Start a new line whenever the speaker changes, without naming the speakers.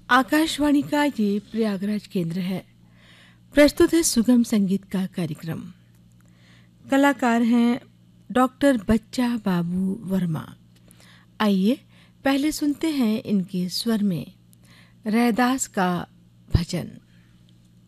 आकाशवाणी का ये प्रयागराज केंद्र है। प्रस्तुत है सुगम संगीत का कार्यक्रम। कलाकार हैं डॉक्टर बच्चा बाबू वर्मा। आइए पहले सुनते हैं इनके स्वर में रैदास का भजन।